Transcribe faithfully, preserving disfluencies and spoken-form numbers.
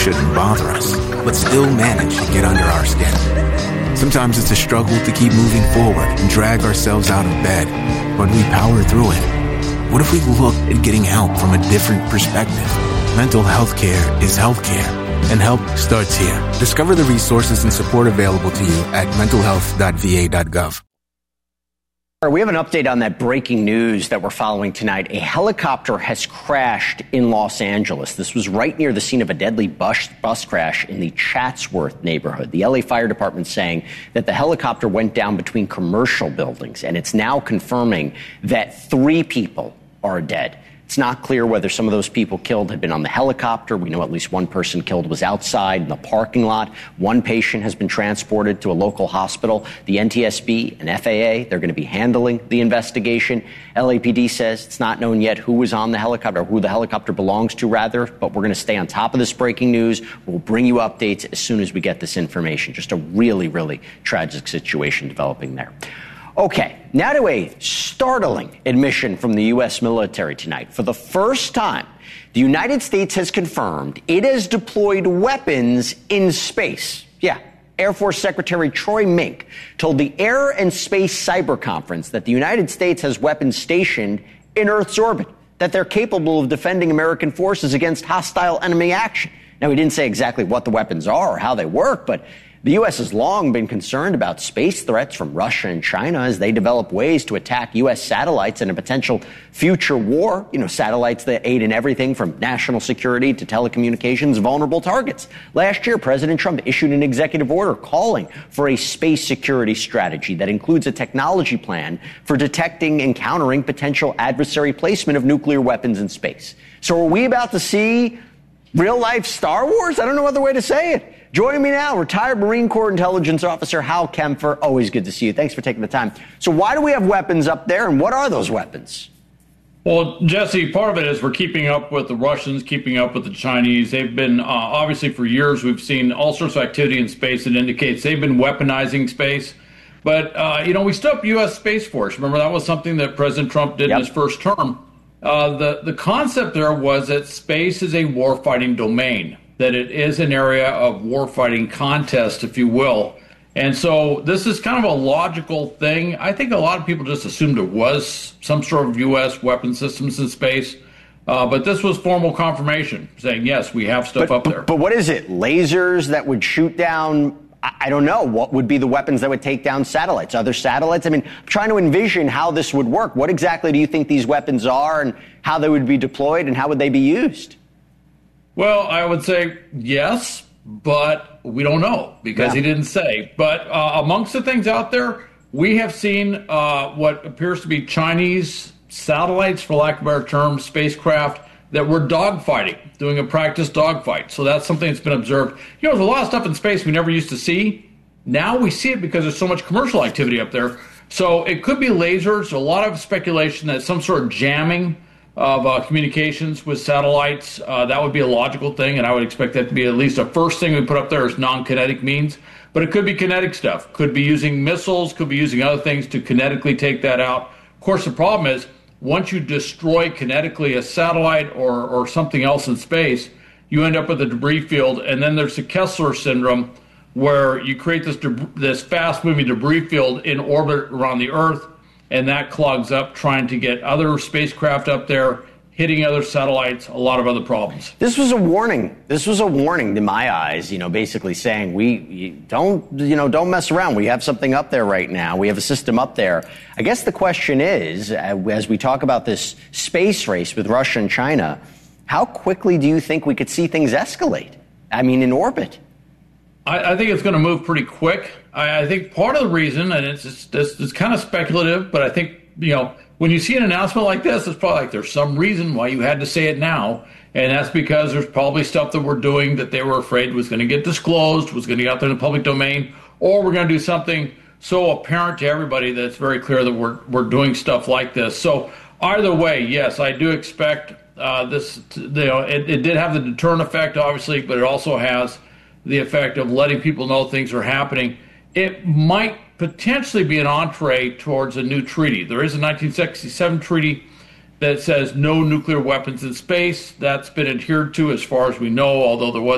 shouldn't bother us, but still manage to get under our skin. Sometimes it's a struggle to keep moving forward and drag ourselves out of bed, but we power through it. What if we looked at getting help from a different perspective? Mental health care is healthcare, and help starts here. Discover the resources and support available to you at mental health dot v a dot gov. We have an update on that breaking news that we're following tonight. A helicopter has crashed in Los Angeles. This was right near the scene of a deadly bus, bus crash in the Chatsworth neighborhood. The L A Fire Department saying that the helicopter went down between commercial buildings, and it's now confirming that three people are dead. It's not clear whether some of those people killed had been on the helicopter. We know at least one person killed was outside in the parking lot. One patient has been transported to a local hospital. The N T S B and F A A, they're going to be handling the investigation. L A P D says it's not known yet who was on the helicopter, or who the helicopter belongs to, rather, but we're going to stay on top of this breaking news. We'll bring you updates as soon as we get this information. Just a really, really tragic situation developing there. Okay, now to a startling admission from the U S military tonight. For the first time, the United States has confirmed it has deployed weapons in space. Yeah, Air Force Secretary Troy Mink told the Air and Space Cyber Conference that the United States has weapons stationed in Earth's orbit, that they're capable of defending American forces against hostile enemy action. Now, he didn't say exactly what the weapons are or how they work, but the U S has long been concerned about space threats from Russia and China as they develop ways to attack U S satellites in a potential future war. You know, satellites that aid in everything from national security to telecommunications, vulnerable targets. Last year, President Trump issued an executive order calling for a space security strategy that includes a technology plan for detecting and countering potential adversary placement of nuclear weapons in space. So are we about to see real-life Star Wars? I don't know other way to say it. Joining me now, retired Marine Corps Intelligence Officer Hal Kempfer. Always good to see you. Thanks for taking the time. So why do we have weapons up there, and what are those weapons? Well, Jesse, part of it is we're keeping up with the Russians, keeping up with the Chinese. They've been, uh, obviously for years, we've seen all sorts of activity in space that indicates they've been weaponizing space. But, uh, you know, we stood up U S Space Force. Remember, that was something that President Trump did yep. in his first term. Uh, the, the concept there was that space is a warfighting domain, that it is an area of warfighting contest, if you will. And so this is kind of a logical thing. I think a lot of people just assumed it was some sort of U S weapon systems in space. Uh, but this was formal confirmation saying, yes, we have stuff but, up there. But what is it? Lasers that would shoot down, I don't know, what would be the weapons that would take down satellites? Other satellites? I mean, I'm trying to envision how this would work. What exactly do you think these weapons are, and how they would be deployed, and how would they be used? Well, I would say yes, but we don't know because yeah. he didn't say. But uh, amongst the things out there, we have seen uh, what appears to be Chinese satellites, for lack of a better term, spacecraft that were dogfighting, doing a practice dogfight. So that's something that's been observed. You know, there's a lot of stuff in space we never used to see. Now we see it because there's so much commercial activity up there. So it could be lasers, a lot of speculation that some sort of jamming of uh, communications with satellites. Uh, that would be a logical thing, and I would expect that to be at least the first thing we put up there is non-kinetic means. But it could be kinetic stuff. Could be using missiles, could be using other things to kinetically take that out. Of course, the problem is once you destroy kinetically a satellite or, or something else in space, you end up with a debris field, and then there's the Kessler syndrome where you create this, deb- this fast-moving debris field in orbit around the Earth, and that clogs up trying to get other spacecraft up there, hitting other satellites, a lot of other problems. This was a warning. This was a warning to my eyes, you know, basically saying we don't, you know, don't mess around. We have something up there right now. We have a system up there. I guess the question is, as we talk about this space race with Russia and China, how quickly do you think we could see things escalate? I mean, in orbit. I, I think it's going to move pretty quick. I, I think part of the reason, and it's, it's, it's, it's kind of speculative, but I think, you know, when you see an announcement like this, it's probably like there's some reason why you had to say it now, and that's because there's probably stuff that we're doing that they were afraid was going to get disclosed, was going to get out there in the public domain, or we're going to do something so apparent to everybody that it's very clear that we're we're doing stuff like this. So either way, yes, I do expect uh, this. To, you know, it, it did have the deterrent effect, obviously, but it also has the effect of letting people know things are happening. It might potentially be an entree towards a new treaty. There is a nineteen sixty-seven treaty that says no nuclear weapons in space. That's been adhered to as far as we know, although there was